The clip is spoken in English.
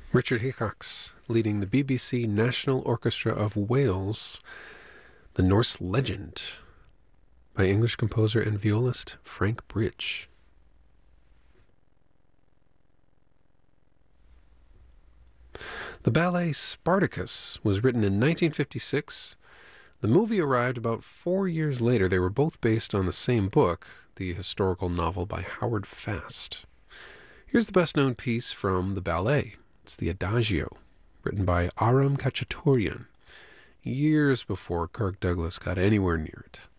Richard Hickox leading the BBC National Orchestra of Wales, The Norse Legend by English composer and violist Frank Bridge. The ballet Spartacus was written in 1956. The movie arrived about 4 years later. They were both based on the same book, the historical novel by Howard Fast. Here's the best-known piece from the ballet. It's the Adagio, written by Aram Khachaturian, years before Kirk Douglas got anywhere near it.